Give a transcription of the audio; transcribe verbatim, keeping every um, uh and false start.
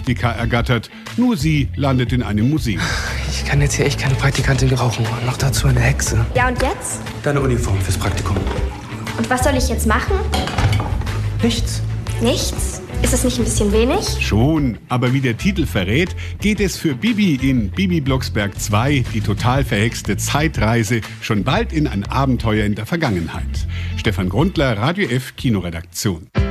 Praktika ergattert. Nur sie landet in einem Museum. Ich kann jetzt hier echt keine Praktikantin gebrauchen. Und noch dazu eine Hexe. Ja, und jetzt? Deine Uniform fürs Praktikum. Und was soll ich jetzt machen? Nichts. Nichts? Ist das nicht ein bisschen wenig? Schon, aber wie der Titel verrät, geht es für Bibi in Bibi Blocksberg zwei, die total verhexte Zeitreise, schon bald in ein Abenteuer in der Vergangenheit. Stefan Grundler, Radio F Kinoredaktion.